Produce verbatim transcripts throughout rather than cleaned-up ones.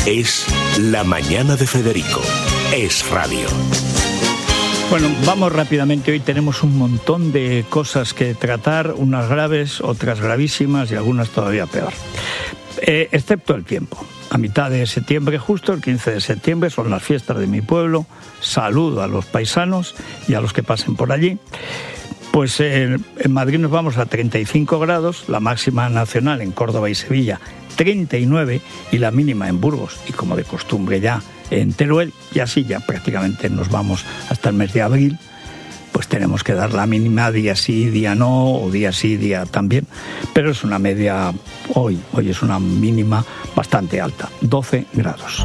Es La Mañana de Federico. Es radio. Bueno, vamos rápidamente. Hoy tenemos un montón de cosas que tratar, unas graves, otras gravísimas y algunas todavía peor. Eh, excepto el tiempo. A mitad de septiembre, justo el quince de septiembre, son las fiestas de mi pueblo. Saludo a los paisanos y a los que pasen por allí. Pues eh, en Madrid nos vamos a treinta y cinco grados, la máxima nacional en Córdoba y Sevilla treinta y nueve y la mínima en Burgos y como de costumbre ya en Teruel, y así ya prácticamente nos vamos hasta el mes de abril. Pues tenemos que dar la mínima día sí, día no, o día sí, día también, pero es una media hoy, hoy es una mínima bastante alta, doce grados.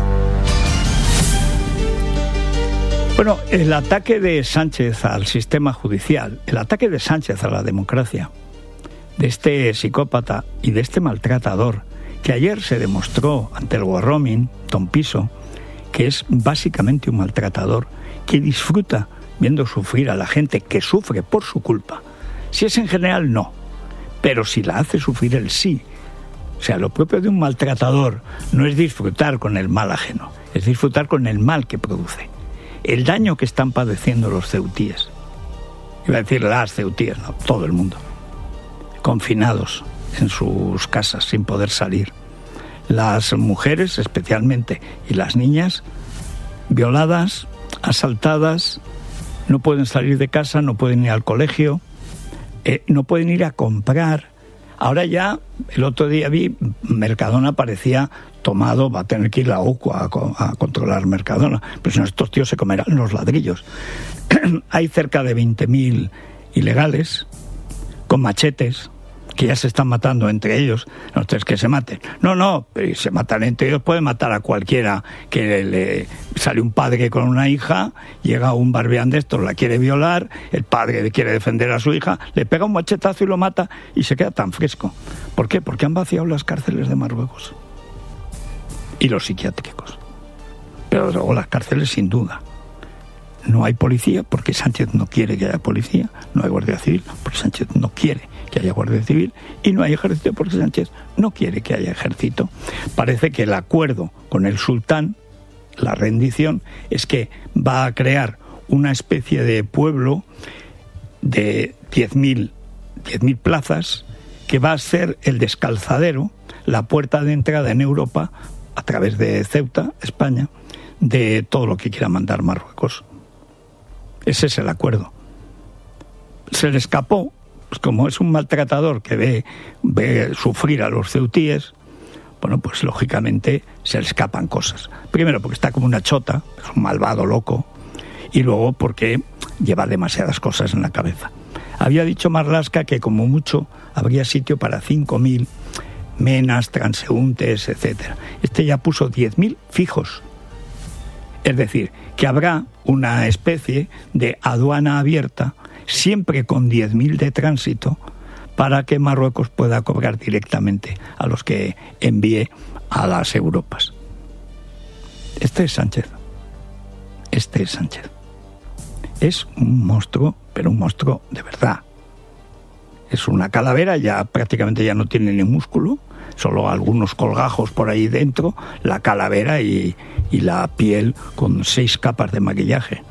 Bueno, el ataque de Sánchez al sistema judicial, el ataque de Sánchez a la democracia, de este psicópata y de este maltratador, que ayer se demostró ante el Warroming, Tom Piso, que es básicamente un maltratador que disfruta viendo sufrir a la gente que sufre por su culpa. Si es en general, no, pero si la hace sufrir él, sí. O sea, lo propio de un maltratador no es disfrutar con el mal ajeno, es disfrutar con el mal que produce. El daño que están padeciendo los ceutíes, iba a decir las ceutíes, no, todo el mundo, confinados en sus casas sin poder salir. Las mujeres especialmente y las niñas violadas, asaltadas, no pueden salir de casa, no pueden ir al colegio, eh, no pueden ir a comprar. Ahora ya, el otro día vi, Mercadona parecía tomado, va a tener que ir la O C U a, a controlar Mercadona, pero si no estos tíos se comerán los ladrillos. Hay cerca de veinte mil ilegales con machetes que ya se están matando entre ellos. No es que se maten. No, no, se matan entre ellos, pueden matar a cualquiera que le, le sale un padre con una hija, llega un barbián de estos, la quiere violar, el padre quiere defender a su hija, le pega un machetazo y lo mata y se queda tan fresco. ¿Por qué? Porque han vaciado las cárceles de Marruecos y los psiquiátricos. Pero luego las cárceles, sin duda. No hay policía porque Sánchez no quiere que haya policía, no hay guardia civil porque Sánchez no quiere que haya guardia civil, y no hay ejército porque Sánchez no quiere que haya ejército. Parece que el acuerdo con el sultán, la rendición, es que va a crear una especie de pueblo de diez mil plazas que va a ser el descalzadero, la puerta de entrada en Europa a través de Ceuta, España, de todo lo que quiera mandar Marruecos. Ese es el acuerdo. Se le escapó, pues como es un maltratador que ve, ve sufrir a los ceutíes, bueno, pues lógicamente se le escapan cosas. Primero porque está como una chota, es un malvado loco, y luego porque lleva demasiadas cosas en la cabeza. Había dicho Marlaska que como mucho habría sitio para cinco mil menas, transeúntes, etcétera. Este ya puso diez mil fijos. Es decir, que habrá una especie de aduana abierta, siempre con diez mil de tránsito, para que Marruecos pueda cobrar directamente a los que envíe a las Europas. Este es Sánchez. Este es Sánchez. Es un monstruo, pero un monstruo de verdad. Es una calavera, ya prácticamente ya no tiene ni músculo, solo algunos colgajos por ahí dentro, la calavera y, y la piel con seis capas de maquillaje.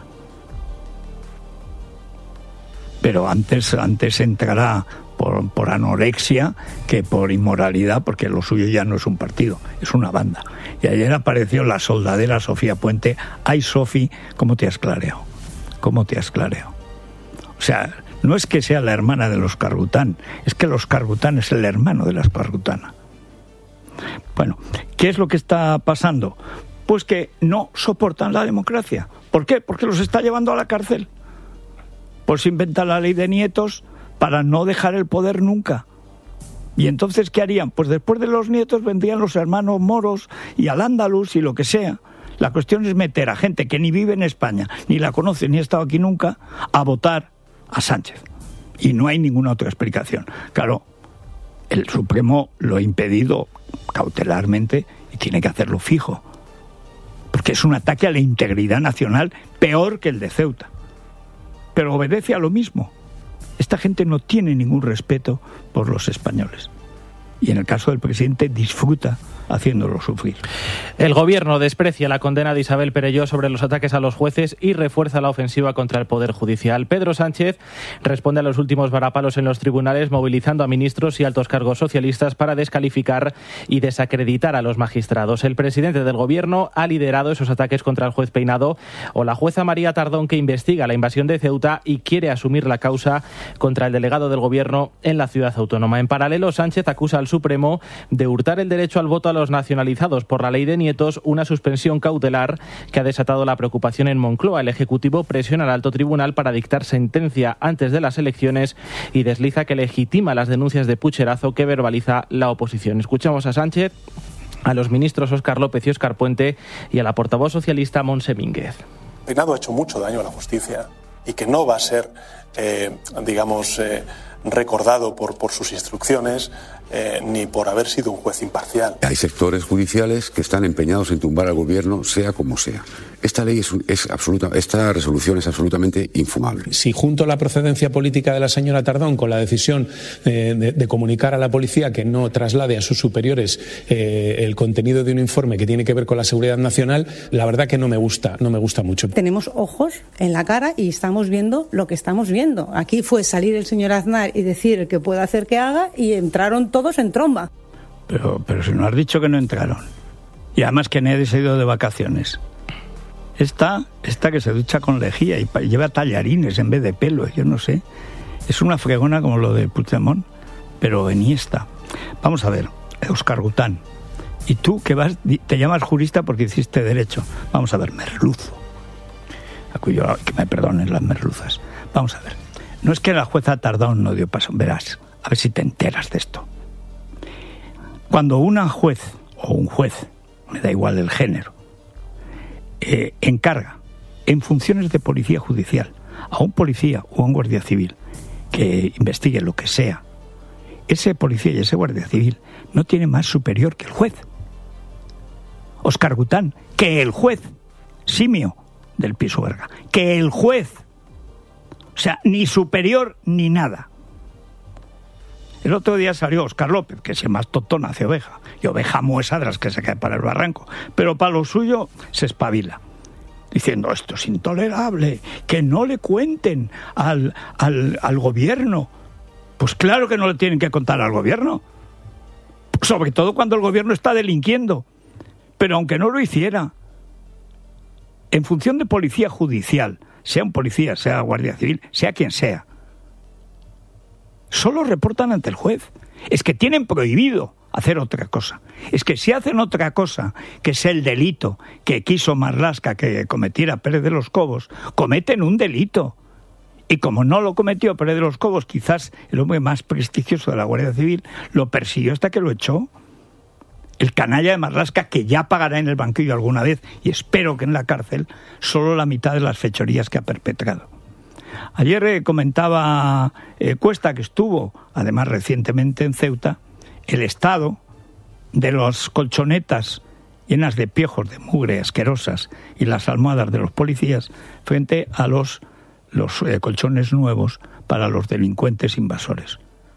Pero antes, antes entrará por, por anorexia que por inmoralidad, porque lo suyo ya no es un partido, es una banda. Y ayer apareció la soldadera Sofía Puente. Ay, Sofi, ¿cómo te has clareado? ¿Cómo te has clareado? O sea, no es que sea la hermana de los Cargután, es que los Cargután es el hermano de las Cargutana. Bueno, ¿qué es lo que está pasando? Pues que no soportan la democracia. ¿Por qué? Porque los está llevando a la cárcel. Pues inventa la ley de nietos para no dejar el poder nunca. ¿Y entonces qué harían? Pues después de los nietos vendrían los hermanos moros y al-Ándalus y lo que sea. La cuestión es meter a gente que ni vive en España, ni la conoce, ni ha estado aquí nunca, a votar a Sánchez. Y no hay ninguna otra explicación. Claro, el Supremo lo ha impedido cautelarmente y tiene que hacerlo fijo. Porque es un ataque a la integridad nacional peor que el de Ceuta. Pero obedece a lo mismo. Esta gente no tiene ningún respeto por los españoles. Y en el caso del presidente disfruta haciéndolo sufrir. El gobierno desprecia la condena de Isabel Perelló sobre los ataques a los jueces y refuerza la ofensiva contra el Poder Judicial. Pedro Sánchez responde a los últimos varapalos en los tribunales, movilizando a ministros y altos cargos socialistas para descalificar y desacreditar a los magistrados. El presidente del gobierno ha liderado esos ataques contra el juez Peinado o la jueza María Tardón, que investiga la invasión de Ceuta y quiere asumir la causa contra el delegado del gobierno en la ciudad autónoma. En paralelo, Sánchez acusa al Supremo de hurtar el derecho al voto a los nacionalizados por la ley de nietos, una suspensión cautelar que ha desatado la preocupación en Moncloa. El Ejecutivo presiona al alto tribunal para dictar sentencia antes de las elecciones y desliza que legitima las denuncias de pucherazo que verbaliza la oposición. Escuchamos a Sánchez, a los ministros Óscar López y Óscar Puente y a la portavoz socialista Montse Mínguez. Peinado ha hecho mucho daño a la justicia y que no va a ser, eh, digamos, eh, recordado por, por sus instrucciones eh, ni por haber sido un juez imparcial. Hay sectores judiciales que están empeñados en tumbar al gobierno, sea como sea. Esta ley es, es absoluta, esta resolución es absolutamente infumable. Si junto la procedencia política de la señora Tardón con la decisión eh, de, de comunicar a la policía que no traslade a sus superiores eh, el contenido de un informe que tiene que ver con la seguridad nacional, la verdad que no me gusta, no me gusta mucho. Tenemos ojos en la cara y estamos viendo lo que estamos viendo. Aquí fue salir el señor Aznar y decir el que pueda hacer que haga, y entraron todos en tromba. Pero, pero si no has dicho que no entraron. Y además que nadie se ha ido de vacaciones. Esta, esta que se ducha con lejía y lleva tallarines en vez de pelo, yo no sé. Es una fregona como lo de Puigdemont, pero eniesta. Vamos a ver, Óscar Gután. Y tú que vas, te llamas jurista porque hiciste derecho. Vamos a ver, merluzo. A cuyo, que me perdonen las merluzas. Vamos a ver. No es que la jueza Tardón no dio paso, verás, a ver si te enteras de esto. Cuando una juez o un juez, me da igual el género, eh, encarga en funciones de policía judicial a un policía o a un guardia civil que investigue lo que sea, ese policía y ese guardia civil no tiene más superior que el juez. Óscar Gután, que el juez, simio del Pisuerga, que el juez. O sea, ni superior ni nada. El otro día salió Óscar López, que es el más totón hace oveja, y oveja muesa de las que se cae para el barranco, pero para lo suyo se espabila, diciendo esto es intolerable, que no le cuenten al, al, al gobierno. Pues claro que no le tienen que contar al gobierno, sobre todo cuando el gobierno está delinquiendo. Pero aunque no lo hiciera, en función de policía judicial, sea un policía, sea guardia civil, sea quien sea, solo reportan ante el juez. Es que tienen prohibido hacer otra cosa. Es que si hacen otra cosa, que es el delito que quiso Marlaska que cometiera Pérez de los Cobos, cometen un delito. Y como no lo cometió Pérez de los Cobos, quizás el hombre más prestigioso de la Guardia Civil, lo persiguió hasta que lo echó. El canalla de Marlaska, que ya pagará en el banquillo alguna vez, y espero que en la cárcel, solo la mitad de las fechorías que ha perpetrado. Ayer eh, comentaba eh, Cuesta, que estuvo, además recientemente en Ceuta, el estado de las colchonetas llenas de piojos, de mugre asquerosas, y las almohadas de los policías frente a los, los eh, colchones nuevos para los delincuentes invasores.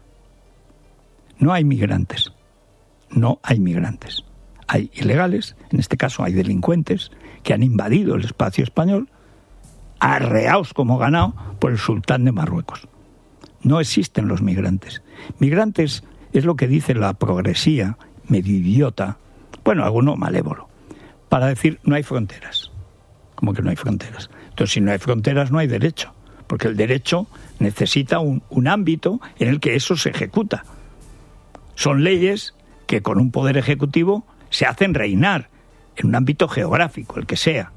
No hay migrantes. No hay migrantes. Hay ilegales, en este caso hay delincuentes, que han invadido el espacio español, arreados como ganado por el sultán de Marruecos. No existen los migrantes. Migrantes es lo que dice la progresía, medio idiota, bueno, alguno malévolo, para decir no hay fronteras. ¿Cómo que no hay fronteras? Entonces, si no hay fronteras, no hay derecho, porque el derecho necesita un, un ámbito en el que eso se ejecuta. Son leyes que con un poder ejecutivo se hacen reinar en un ámbito geográfico, el que sea.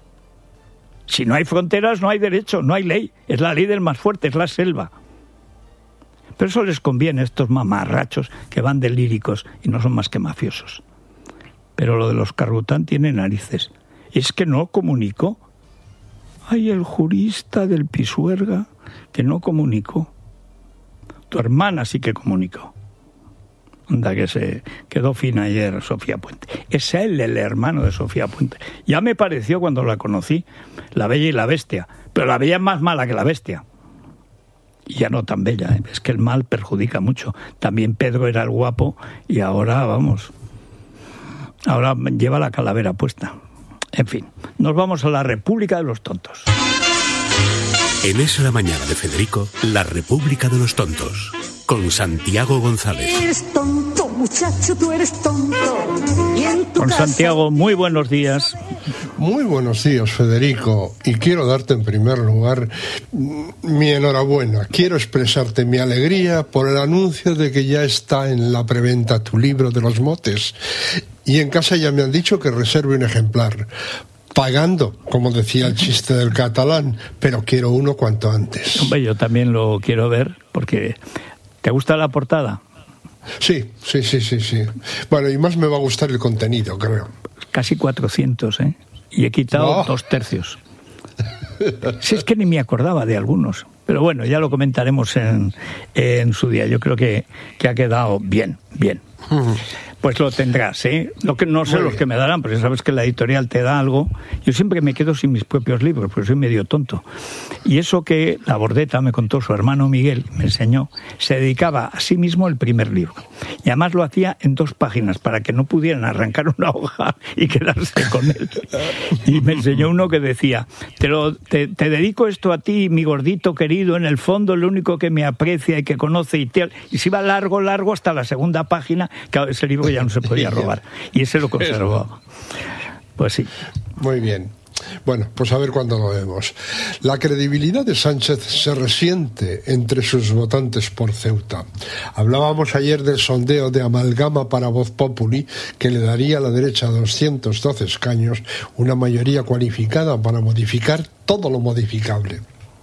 Si no hay fronteras, no hay derecho, no hay ley. Es la ley del más fuerte, es la selva. Pero eso les conviene a estos mamarrachos que van de líricos y no son más que mafiosos. Pero lo de los Óscar Gután tiene narices. Es que no comunicó. Ay, el jurista del Pisuerga que no comunicó. Tu hermana sí que comunicó. Anda, que se quedó fina ayer Sofía Puente. Es él el hermano de Sofía Puente. Ya me pareció cuando la conocí, la bella y la bestia. Pero la bella es más mala que la bestia. Y ya no tan bella, ¿eh? Es que el mal perjudica mucho. También Pedro era el guapo y ahora, vamos... Ahora lleva la calavera puesta. En fin, nos vamos a la República de los Tontos. En Es la Mañana de Federico, la República de los Tontos, con Santiago González. Eres tonto, muchacho, tú eres tonto. Y en tu Con casa... Santiago, muy buenos días. Muy buenos días, Federico, y quiero darte en primer lugar mi enhorabuena. Quiero expresarte mi alegría por el anuncio de que ya está en la preventa tu libro de los motes. Y en casa ya me han dicho que reserve un ejemplar, pagando, como decía el chiste del catalán, pero quiero uno cuanto antes. Hombre, yo también lo quiero ver, porque ¿te gusta la portada? Sí, sí, sí, sí, sí. Bueno, y más me va a gustar el contenido, creo. Casi cuatrocientos, ¿eh? Y he quitado No. dos tercios. Si es que ni me acordaba de algunos. Pero bueno, ya lo comentaremos en, en su día. Yo creo que, que ha quedado bien, bien. Uh-huh. Pues lo tendrás, ¿eh? Lo que, no sé Muy los bien. que me darán, porque sabes que la editorial te da algo. Yo siempre me quedo sin mis propios libros, porque soy medio tonto. Y eso que la Bordeta me contó, su hermano Miguel, me enseñó, se dedicaba a sí mismo el primer libro. Y además lo hacía en dos páginas, para que no pudieran arrancar una hoja y quedarse con él. Y me enseñó uno que decía, te, lo, te, te dedico esto a ti, mi gordito querido, en el fondo el único que me aprecia y que conoce y tal. Y se iba largo, largo hasta la segunda página, que ese libro ya no se podía robar. Y ese lo conservó. Pues sí. Muy bien. Bueno, pues a ver cuándo lo vemos. La credibilidad de Sánchez se resiente entre sus votantes por Ceuta. Hablábamos ayer del sondeo de amalgama para Voz Populi, que le daría a la derecha doscientos doce escaños, una mayoría cualificada para modificar todo lo modificable.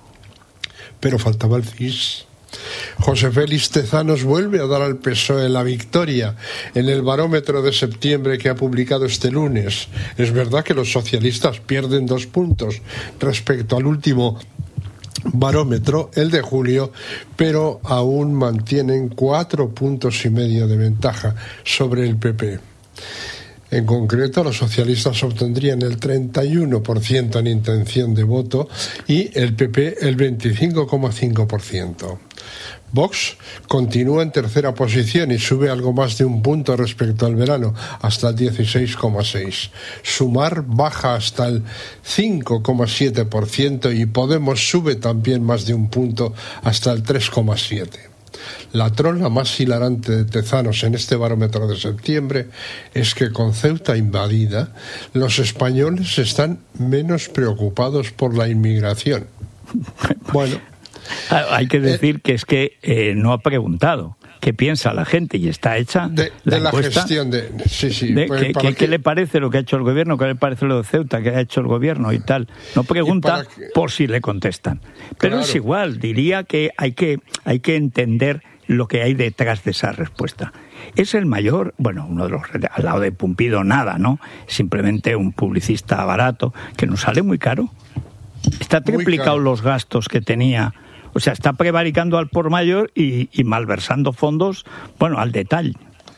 Pero faltaba el C I S. José Félix Tezanos vuelve a dar al P S O E la victoria en el barómetro de septiembre que ha publicado este lunes. Es verdad que los socialistas pierden dos puntos respecto al último barómetro, el de julio, pero aún mantienen cuatro puntos y medio de ventaja sobre el P P. En concreto, los socialistas obtendrían el treinta y uno por ciento en intención de voto y el P P el veinticinco coma cinco por ciento. Vox continúa en tercera posición y sube algo más de un punto respecto al verano, hasta el dieciséis coma seis. Sumar baja hasta el cinco coma siete por ciento y Podemos sube también más de un punto hasta el tres coma siete por ciento. La trola más hilarante de Tezanos en este barómetro de septiembre es que con Ceuta invadida, los españoles están menos preocupados por la inmigración. Bueno, hay que decir eh, que es que eh, no ha preguntado qué piensa la gente y está hecha de, la, de la encuesta gestión de... Sí, sí. De, pues ¿qué, qué, que... ¿Qué le parece lo que ha hecho el gobierno? ¿Qué le parece lo de Ceuta que ha hecho el gobierno y tal? No pregunta que... por si le contestan. Pero claro, es igual, diría que hay que hay que entender lo que hay detrás de esa respuesta. Es el mayor, bueno, uno de los, al lado de Pumpido nada, ¿no? Simplemente un publicista barato que nos sale muy caro. Está triplicado los gastos que tenía. O sea, está prevaricando al por mayor y, y malversando fondos, bueno, al detalle.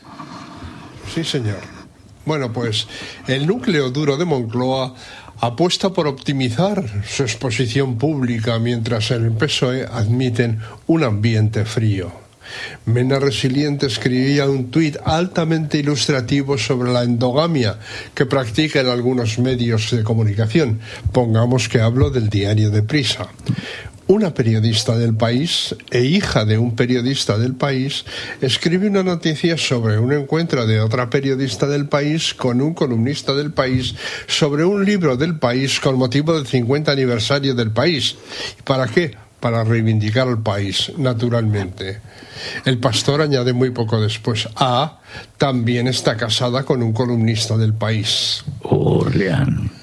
Sí, señor. Bueno, pues el núcleo duro de Moncloa apuesta por optimizar su exposición pública mientras en el P S O E admiten un ambiente frío. Mena Resiliente escribía un tuit altamente ilustrativo sobre la endogamia que practican algunos medios de comunicación. Pongamos que hablo del diario Deprisa. Una periodista del País, e hija de un periodista del País, escribe una noticia sobre un encuentro de otra periodista del País con un columnista del País sobre un libro del País con motivo del cincuenta aniversario del País. ¿Para qué? Para reivindicar al país, naturalmente. El Pastor añade muy poco después, ah, también está casada con un columnista del País. Urlian.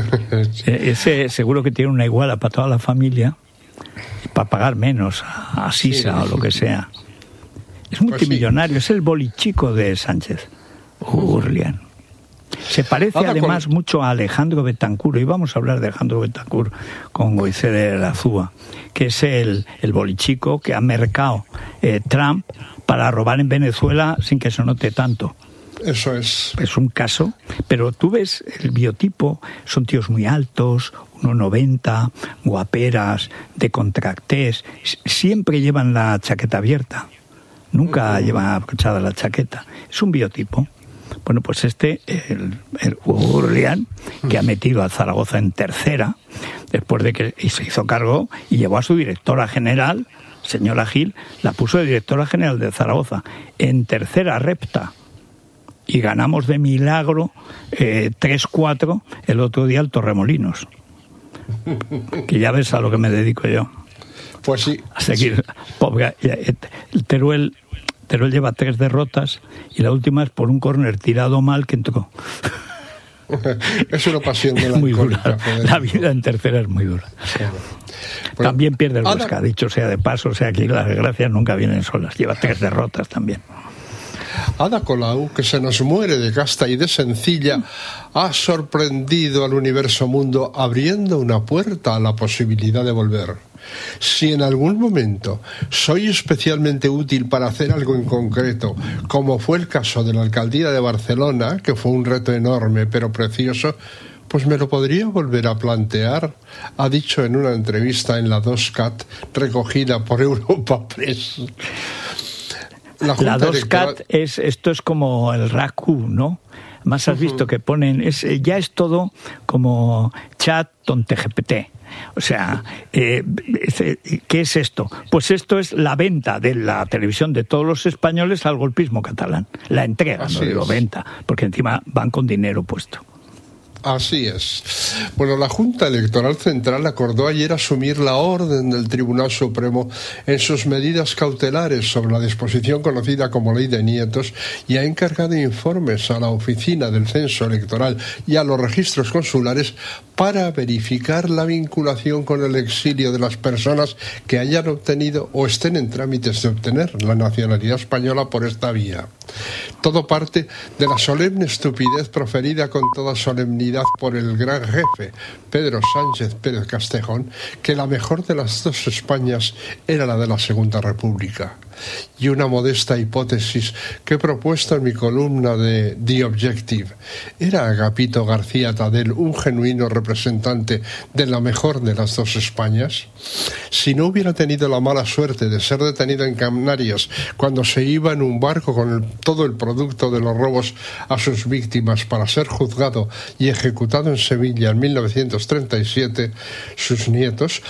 Ese seguro que tiene una iguala para toda la familia, para pagar menos a Sisa sí, o lo que sea. Es multimillonario, pues sí. Es el bolichico de Sánchez. Urlian. Se parece Ahora además con... mucho a Alejandro Betancur, y vamos a hablar de Alejandro Betancur con Goize de la Zúa, que es el, el bolichico que ha mercado eh, Trump para robar en Venezuela sin que se note tanto. Eso es. Es un caso, pero tú ves el biotipo, son tíos muy altos, uno noventa, guaperas, de contractés, siempre llevan la chaqueta abierta, nunca uh-huh. llevan abrochada la chaqueta. Es un biotipo. Bueno, pues este, el, el Hugo Burlián, que ha metido a Zaragoza en tercera, después de que y se hizo cargo y llevó a su directora general, señora Gil, la puso de directora general de Zaragoza, en tercera repta. Y ganamos de milagro eh, tres cuatro el otro día al Torremolinos. Que ya ves a lo que me dedico yo. Pues sí. A seguir. Pobre, el Teruel, Teruel lleva tres derrotas y la última es por un córner tirado mal que entró. Es una pasión de la muy dura. La vida en tercera es muy dura. Bueno. Bueno, también pierde el Huesca, Ada, dicho sea de paso, o sea que las desgracias nunca vienen solas. Lleva tres derrotas también. Ada Colau, que se nos muere de casta y de sencilla, ha sorprendido al universo mundo abriendo una puerta a la posibilidad de volver. Si en algún momento soy especialmente útil para hacer algo en concreto, como fue el caso de la alcaldía de Barcelona, que fue un reto enorme pero precioso, pues me lo podría volver a plantear, ha dicho en una entrevista en la dos cat recogida por Europa Press. La, la dos cat es, esto es como el R A C U, ¿no? Más has visto que ponen, es, ya es todo como chat tonte G P T. O sea, eh, ¿qué es esto? Pues esto es la venta de la televisión de todos los españoles al golpismo catalán. La entrega, Así no digo es. venta, porque encima van con dinero puesto. Así es. Bueno, la Junta Electoral Central acordó ayer asumir la orden del Tribunal Supremo en sus medidas cautelares sobre la disposición conocida como Ley de Nietos y ha encargado informes a la Oficina del Censo Electoral y a los registros consulares para verificar la vinculación con el exilio de las personas que hayan obtenido o estén en trámites de obtener la nacionalidad española por esta vía. Todo parte de la solemne estupidez proferida con toda solemnidad por el gran jefe Pedro Sánchez Pérez Castejón, que la mejor de las dos Españas era la de la Segunda República. Y una modesta hipótesis que he propuesto en mi columna de The Objective. ¿Era Agapito García Tadel un genuino representante de la mejor de las dos Españas? Si no hubiera tenido la mala suerte de ser detenido en Canarias cuando se iba en un barco con el, todo el producto de los robos a sus víctimas para ser juzgado y ejecutado en Sevilla en mil novecientos treinta y siete, sus nietos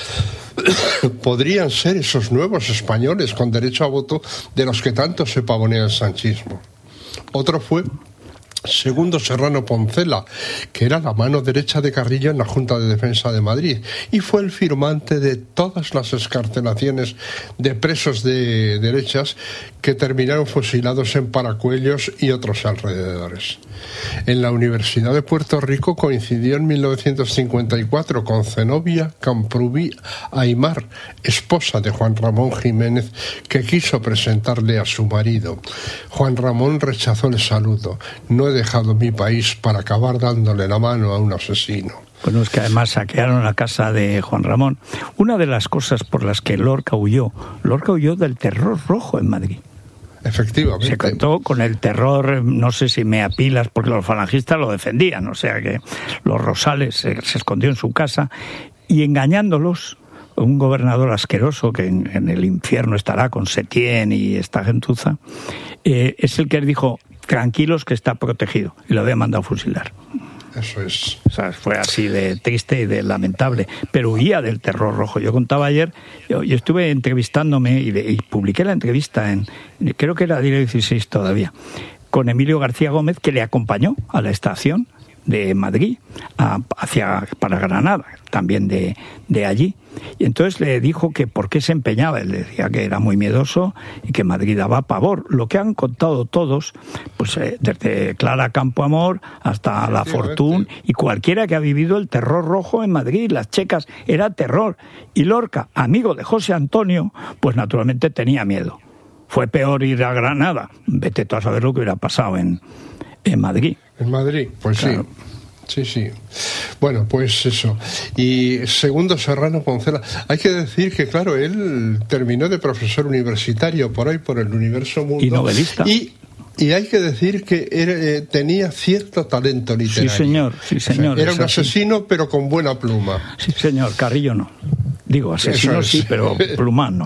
podrían ser esos nuevos españoles con derecho a voto de los que tanto se pavonea el sanchismo. Otro fue Segundo Serrano Poncela, que era la mano derecha de Carrillo en la Junta de Defensa de Madrid y fue el firmante de todas las excarcelaciones de presos de derechas que terminaron fusilados en Paracuellos y otros alrededores. En la Universidad de Puerto Rico coincidió en mil novecientos cincuenta y cuatro con Zenobia Camprubí Aymar, esposa de Juan Ramón Jiménez, que quiso presentarle a su marido. Juan Ramón rechazó el saludo. No he dejado mi país para acabar dándole la mano a un asesino. Bueno, es que además saquearon la casa de Juan Ramón. Una de las cosas por las que Lorca huyó, Lorca huyó del terror rojo en Madrid. Efectivamente. Se contó con el terror, no sé si me apilas, porque los falangistas lo defendían, o sea que los Rosales se, se escondió en su casa y engañándolos, un gobernador asqueroso que en, en el infierno estará con Setién y esta gentuza, eh, es el que dijo, tranquilos que está protegido, y lo había mandado a fusilar. Eso es. O sea, fue así de triste y de lamentable, pero huía del terror rojo. Yo contaba ayer, yo, yo estuve entrevistándome y, de, y publiqué la entrevista en, creo que era día dieciséis todavía, con Emilio García Gómez, que le acompañó a la estación de Madrid a, hacia para Granada, también de, de allí. Y entonces le dijo que por qué se empeñaba. Él decía que era muy miedoso y que Madrid daba pavor. Lo que han contado todos, pues eh, desde Clara Campoamor hasta La Fortune y cualquiera que ha vivido el terror rojo en Madrid, las checas, era terror. Y Lorca, amigo de José Antonio, pues naturalmente tenía miedo. Fue peor ir a Granada. Vete tú a saber lo que hubiera pasado en, en Madrid. En Madrid, pues claro. sí. Sí, sí. Bueno, pues eso. Y Segundo Serrano Poncela. Hay que decir que, claro, él terminó de profesor universitario por ahí, por el universo mundo. Y novelista. Y, y hay que decir que era, eh, tenía cierto talento literario. Sí, señor. Sí, señor. O sea, era un asesino, así. Pero con buena pluma. Sí, señor. Carrillo no. Digo, asesino sí, pero plumán no.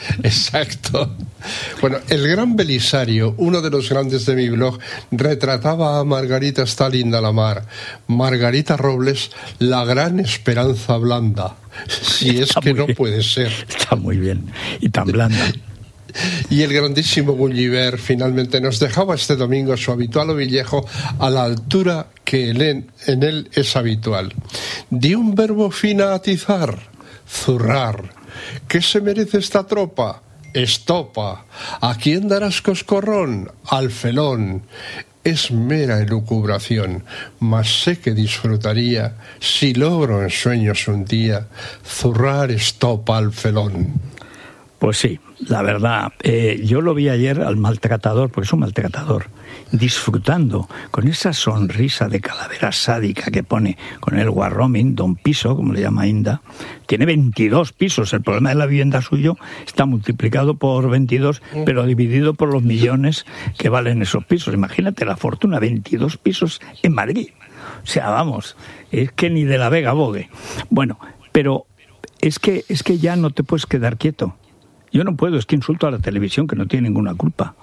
Exacto. Bueno, el gran Belisario, uno de los grandes de mi blog, retrataba a Margarita Stalin de la Mar. Margarita Robles, la gran esperanza blanda. Si es que no puede ser. Está muy bien. Y tan blanda. Y el grandísimo Gulliver finalmente nos dejaba este domingo su habitual ovillejo a la altura que en él es habitual. Di un verbo fin a atizar, zurrar. ¿Qué se merece esta tropa? Estopa. ¿A quién darás coscorrón? Al felón. Es mera elucubración, mas sé que disfrutaría si logro en sueños un día zurrar estopa al felón. Pues sí, la verdad, eh, yo lo vi ayer al maltratador, porque es un maltratador, disfrutando con esa sonrisa de calavera sádica que pone con el Warroming, don Piso, como le llama Inda. Tiene veintidós pisos, el problema de la vivienda suyo está multiplicado por veintidós, pero dividido por los millones que valen esos pisos. Imagínate la fortuna, veintidós pisos en Madrid. O sea, vamos, es que ni de la Vega bogue. Bueno, pero es que, es que ya no te puedes quedar quieto. Yo no puedo, es que insulto a la televisión, que no tiene ninguna culpa.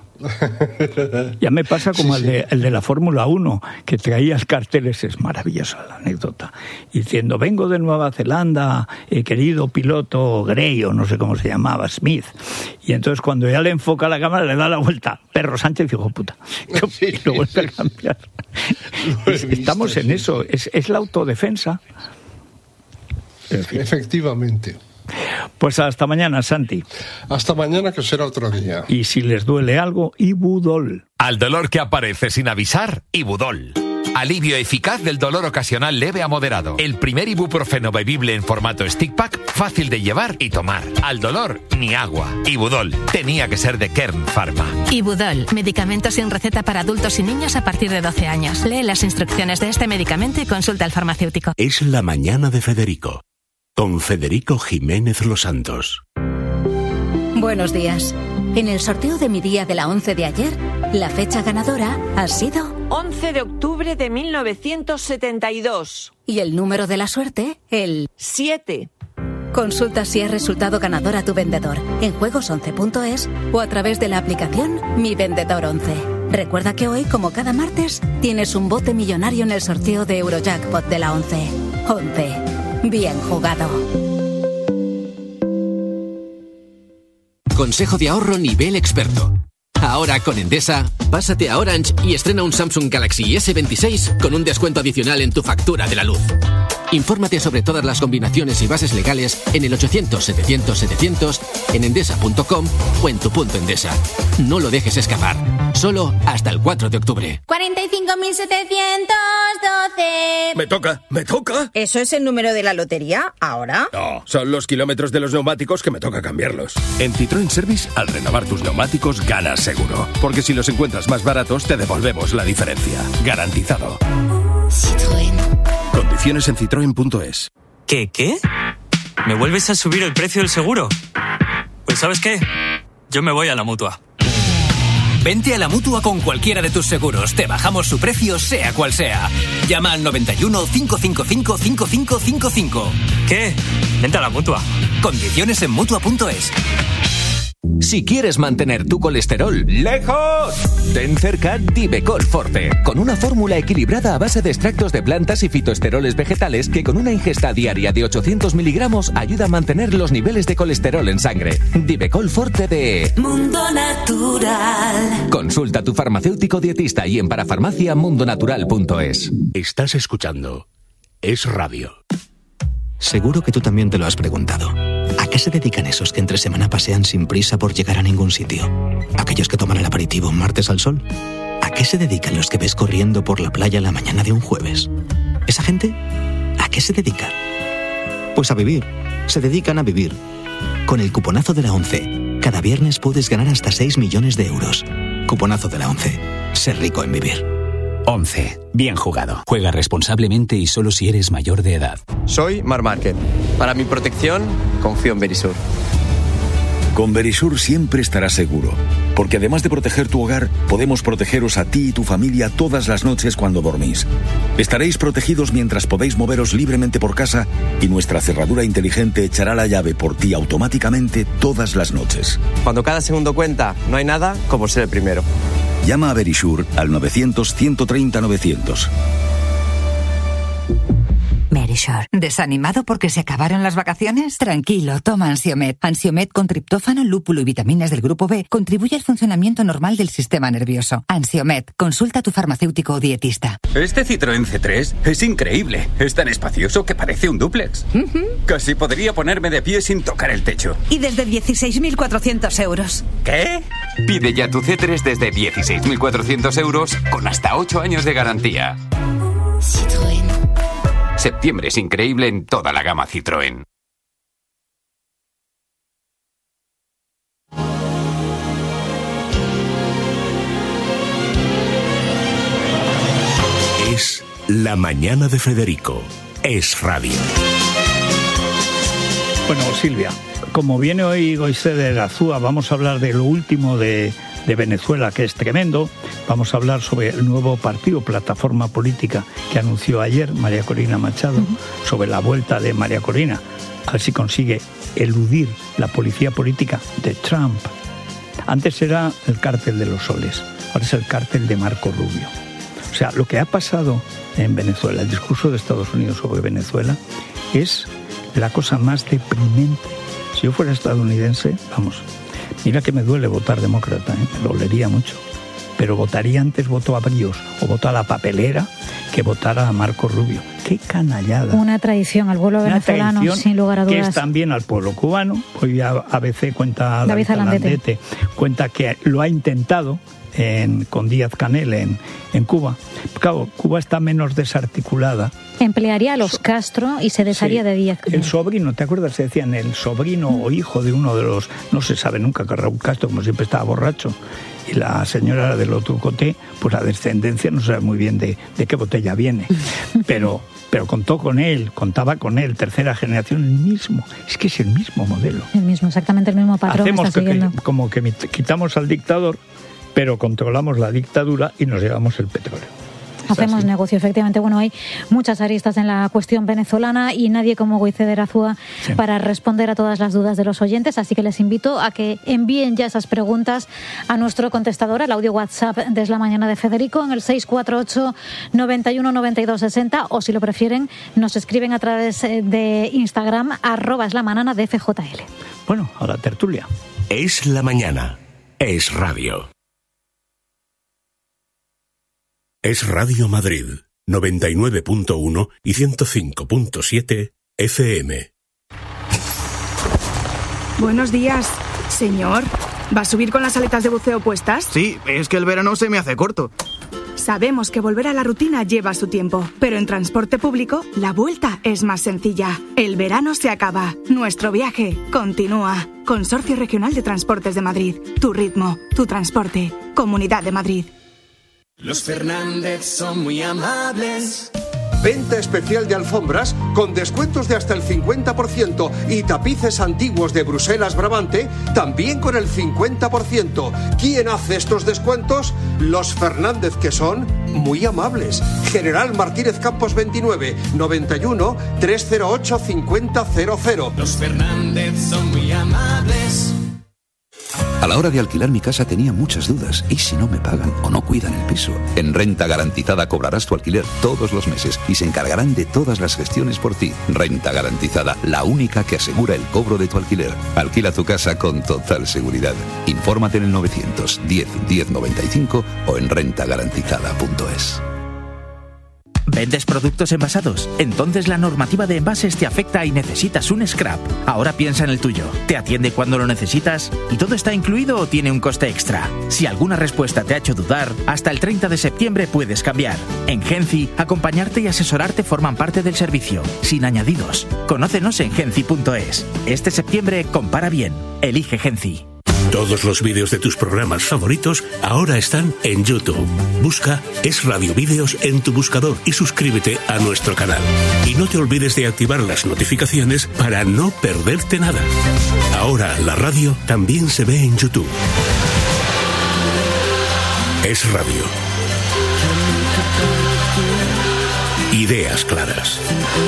Ya me pasa como sí, el, de, el de la Fórmula uno, que traía el carteles, es maravillosa la anécdota, diciendo, vengo de Nueva Zelanda, eh, querido piloto Gray, o no sé cómo se llamaba, Smith. Y entonces cuando ya le enfoca la cámara, le da la vuelta, Perro Sánchez, hijo puta, y lo vuelve a cambiar. Estamos visto, en sí. eso, es, es la autodefensa. En fin. Efectivamente. Pues hasta mañana, Santi. Hasta mañana, que será otro día. Y si les duele algo, Ibudol. Al dolor que aparece sin avisar, Ibudol. Alivio eficaz del dolor ocasional leve a moderado. El primer ibuprofeno bebible en formato stick pack, fácil de llevar y tomar. Al dolor, ni agua. Ibudol. Tenía que ser de Kern Pharma. Ibudol. Medicamento sin receta para adultos y niños a partir de doce años. Lee las instrucciones de este medicamento y consulta al farmacéutico. Es la mañana de Federico. Con Federico Jiménez Los Santos. Buenos días. En el sorteo de mi día de la once de ayer, la fecha ganadora ha sido... once de octubre de mil novecientos setenta y dos. Y el número de la suerte, el... siete. Consulta si has resultado ganador a tu vendedor en juegos once punto es o a través de la aplicación Mi Vendedor once. Recuerda que hoy, como cada martes, tienes un bote millonario en el sorteo de Eurojackpot de la once. once. Bien jugado. Consejo de ahorro nivel experto. Ahora con Endesa, pásate a Orange y estrena un Samsung Galaxy ese veintiséis con un descuento adicional en tu factura de la luz. Infórmate sobre todas las combinaciones y bases legales en el ochocientos setecientos setecientos, en endesa punto com o en tu punto Endesa. No lo dejes escapar. Solo hasta el cuatro de octubre. cuarenta y cinco mil setecientos doce. Me toca, me toca. ¿Eso es el número de la lotería ahora? No, son los kilómetros de los neumáticos que me toca cambiarlos. En Citroën Service, al renovar tus neumáticos, ganas seguro. Porque si los encuentras más baratos, te devolvemos la diferencia. Garantizado. Citroën. Condiciones en citroen punto es. ¿Qué, qué? ¿Me vuelves a subir el precio del seguro? Pues ¿sabes qué? Yo me voy a la Mutua. Vente a la Mutua con cualquiera de tus seguros. Te bajamos su precio, sea cual sea. Llama al noventa y uno, cinco cinco cinco, cinco cinco cinco cinco. ¿Qué? Vente a la Mutua. Condiciones en mutua punto es. Si quieres mantener tu colesterol lejos, ten cerca Divecol Forte, con una fórmula equilibrada a base de extractos de plantas y fitoesteroles vegetales que con una ingesta diaria de ochocientos miligramos ayuda a mantener los niveles de colesterol en sangre. Divecol Forte de Mundo Natural. Consulta a tu farmacéutico dietista y en parafarmacia mundo natural punto es. Estás escuchando Es Radio. Seguro que tú también te lo has preguntado. ¿A qué se dedican esos que entre semana pasean sin prisa por llegar a ningún sitio? ¿Aquellos que toman el aperitivo un martes al sol? ¿A qué se dedican los que ves corriendo por la playa la mañana de un jueves? ¿Esa gente? ¿A qué se dedica? Pues a vivir. Se dedican a vivir. Con el cuponazo de la ONCE, cada viernes puedes ganar hasta seis millones de euros. Cuponazo de la ONCE. Ser rico en vivir. once. Bien jugado. Juega responsablemente y solo si eres mayor de edad. Soy Mar Márquez. Para mi protección, confío en Verisur. Con Verisur siempre estarás seguro, porque además de proteger tu hogar, podemos protegeros a ti y tu familia todas las noches cuando dormís. Estaréis protegidos mientras podéis moveros libremente por casa y nuestra cerradura inteligente echará la llave por ti automáticamente todas las noches. Cuando cada segundo cuenta, no hay nada como ser el primero. Llama a Verisur al novecientos, ciento treinta, novecientos. Verisure. ¿Desanimado porque se acabaron las vacaciones? Tranquilo, toma Ansiomed. Ansiomed con triptófano, lúpulo y vitaminas del grupo B contribuye al funcionamiento normal del sistema nervioso. Ansiomed. Consulta a tu farmacéutico o dietista. Este Citroën C tres es increíble. Es tan espacioso que parece un dúplex. Uh-huh. Casi podría ponerme de pie sin tocar el techo. Y desde dieciséis mil cuatrocientos euros. ¿Qué? Pide ya tu C tres desde dieciséis mil cuatrocientos euros con hasta ocho años de garantía. Citroën. Septiembre es increíble en toda la gama Citroën. Es La Mañana de Federico. Es radio. Bueno, Silvia, como viene hoy Goize de Erazúa, vamos a hablar de lo último de, de Venezuela, que es tremendo. Vamos a hablar sobre el nuevo partido, plataforma política, que anunció ayer María Corina Machado, uh-huh. sobre la vuelta de María Corina, a ver si consigue eludir la policía política de Trump. Antes era el cártel de los soles, ahora es el cártel de Marco Rubio. O sea, lo que ha pasado en Venezuela, el discurso de Estados Unidos sobre Venezuela, es la cosa más deprimente. Si yo fuera estadounidense, vamos, mira que me duele votar demócrata, ¿eh? Me dolería mucho. Pero votaría antes, voto a Bríos o voto a la papelera que votar a Marco Rubio. ¡Qué canallada! Una traición al pueblo venezolano, sin lugar a dudas. Que es también al pueblo cubano. Hoy A B C cuenta, David, David Alandete, cuenta que lo ha intentado en, con Díaz-Canel en, en Cuba. Claro, Cuba está menos desarticulada. Emplearía a los Castro y se desharía sí, de Díaz-Canel. El sobrino, ¿te acuerdas? Se decían el sobrino mm. o hijo de uno de los... No se sabe nunca que Raúl Castro, como siempre, estaba borracho. Y la señora del otro coté, pues la descendencia no sabe muy bien de, de qué botella viene. Pero, pero contó con él, contaba con él, tercera generación, el mismo. Es que es el mismo modelo. El mismo, exactamente el mismo patrón. Hacemos está que, que, como que quitamos al dictador, pero controlamos la dictadura y nos llevamos el petróleo. Hacemos negocio, efectivamente. Bueno, hay muchas aristas en la cuestión venezolana y nadie como Goize de Erazúa sí. para responder a todas las dudas de los oyentes, así que les invito a que envíen ya esas preguntas a nuestro contestador, al audio WhatsApp de Es la Mañana de Federico, en el seis cuatro ocho, noventa y uno, noventa y dos, sesenta, o si lo prefieren, nos escriben a través de Instagram, arroba es la manana de F J L. Bueno, a la tertulia. Es la mañana. Es radio. Es Radio Madrid, noventa y nueve punto uno y ciento cinco punto siete F M. Buenos días, señor. ¿Va a subir con las aletas de buceo puestas? Sí, es que el verano se me hace corto. Sabemos que volver a la rutina lleva su tiempo, pero en transporte público la vuelta es más sencilla. El verano se acaba, nuestro viaje continúa. Consorcio Regional de Transportes de Madrid. Tu ritmo, tu transporte. Comunidad de Madrid. Los Fernández son muy amables. Venta especial de alfombras con descuentos de hasta el cincuenta por ciento y tapices antiguos de Bruselas Brabante también con el cincuenta por ciento. ¿Quién hace estos descuentos? Los Fernández, que son muy amables. General Martínez Campos veintinueve, noventa y uno, trescientos ocho, cincuenta cero cero. Los Fernández son muy amables. A la hora de alquilar mi casa tenía muchas dudas. ¿Y si no me pagan o no cuidan el piso? En Renta Garantizada cobrarás tu alquiler todos los meses y se encargarán de todas las gestiones por ti. Renta Garantizada, la única que asegura el cobro de tu alquiler. Alquila tu casa con total seguridad. Infórmate en el novecientos diez, diez noventa y cinco o en renta garantizada punto es. ¿Vendes productos envasados? Entonces la normativa de envases te afecta y necesitas un scrap. Ahora piensa en el tuyo. ¿Te atiende cuando lo necesitas? ¿Y todo está incluido o tiene un coste extra? Si alguna respuesta te ha hecho dudar, hasta el treinta de septiembre puedes cambiar. En Genci, acompañarte y asesorarte forman parte del servicio, sin añadidos. Conócenos en genci punto es. Este septiembre compara bien. Elige Genci. Todos los vídeos de tus programas favoritos ahora están en YouTube. Busca Es Radio Vídeos en tu buscador y suscríbete a nuestro canal. Y no te olvides de activar las notificaciones para no perderte nada. Ahora la radio también se ve en YouTube. Es Radio. Ideas claras.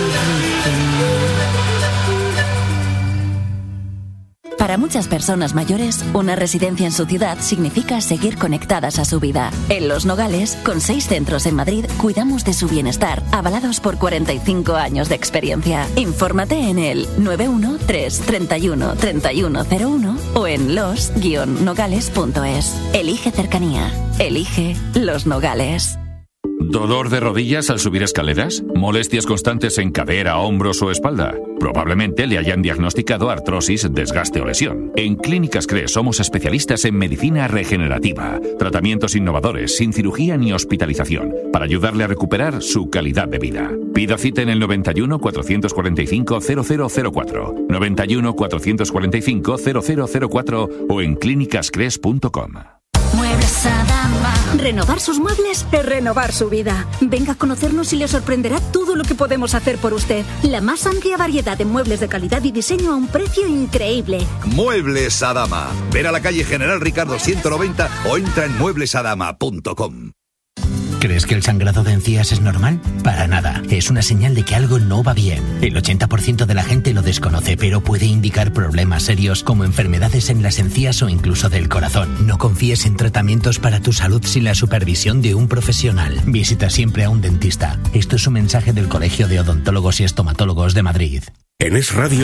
Para muchas personas mayores, una residencia en su ciudad significa seguir conectadas a su vida. En Los Nogales, con seis centros en Madrid, cuidamos de su bienestar, avalados por cuarenta y cinco años de experiencia. Infórmate en el nueve uno tres, treinta y uno, treinta y uno cero uno o en los guion nogales punto es. Elige cercanía. Elige Los Nogales. ¿Dolor de rodillas al subir escaleras? ¿Molestias constantes en cadera, hombros o espalda? Probablemente le hayan diagnosticado artrosis, desgaste o lesión. En Clínicas Cres somos especialistas en medicina regenerativa, tratamientos innovadores, sin cirugía ni hospitalización, para ayudarle a recuperar su calidad de vida. Pida cita en el noventa y uno, cuatrocientos cuarenta y cinco, cero cero cero cuatro, noventa y uno, cuatrocientos cuarenta y cinco, cero cero cero cuatro o en clínicas cres punto com. Muebles Adama. Renovar sus muebles es renovar su vida. Venga a conocernos y le sorprenderá todo lo que podemos hacer por usted. La más amplia variedad de muebles de calidad y diseño a un precio increíble. Muebles Adama. Ven a la calle General Ricardo ciento noventa o entra en muebles adama punto com. ¿Crees que el sangrado de encías es normal? Para nada. Es una señal de que algo no va bien. El ochenta por ciento de la gente lo desconoce, pero puede indicar problemas serios como enfermedades en las encías o incluso del corazón. No confíes en tratamientos para tu salud sin la supervisión de un profesional. Visita siempre a un dentista. Esto es un mensaje del Colegio de Odontólogos y Estomatólogos de Madrid. En Es Radio,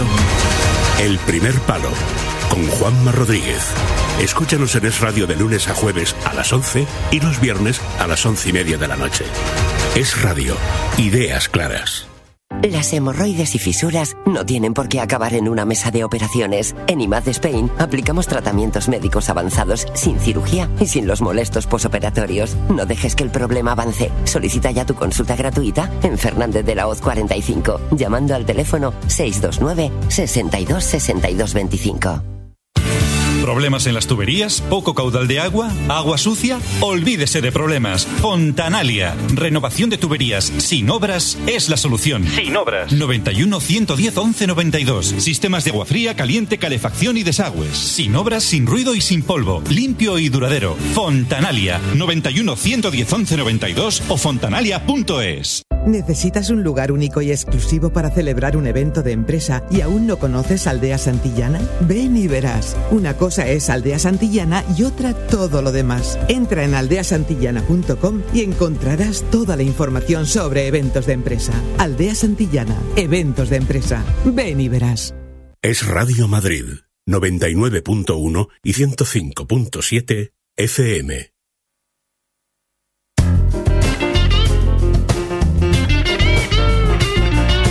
El Primer Palo, con Juanma Rodríguez. Escúchanos en Es Radio de lunes a jueves a las once y los viernes a las once y media de la noche. Es Radio. Ideas claras. Las hemorroides y fisuras no tienen por qué acabar en una mesa de operaciones. En I M A D Spain aplicamos tratamientos médicos avanzados sin cirugía y sin los molestos posoperatorios. No dejes que el problema avance. Solicita ya tu consulta gratuita en Fernández de la Hoz cuarenta y cinco, llamando al teléfono seis dos nueve, sesenta y dos, sesenta y dos veinticinco. ¿Problemas en las tuberías? ¿Poco caudal de agua? ¿Agua sucia? Olvídese de problemas. Fontanalia. Renovación de tuberías sin obras es la solución. Sin obras. noventa y uno, ciento diez, once noventa y dos. Sistemas de agua fría, caliente, calefacción y desagües. Sin obras, sin ruido y sin polvo. Limpio y duradero. Fontanalia. noventa y uno, ciento diez, once noventa y dos o fontanalia punto es. ¿Necesitas un lugar único y exclusivo para celebrar un evento de empresa y aún no conoces Aldea Santillana? Ven y verás. Una cosa es Aldea Santillana y otra todo lo demás. Entra en aldea santillana punto com y encontrarás toda la información sobre eventos de empresa. Aldea Santillana, eventos de empresa. Ven y verás. Es Radio Madrid, noventa y nueve punto uno y ciento cinco punto siete F M.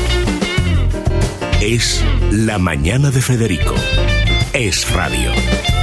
Es La Mañana de Federico. Es Radio.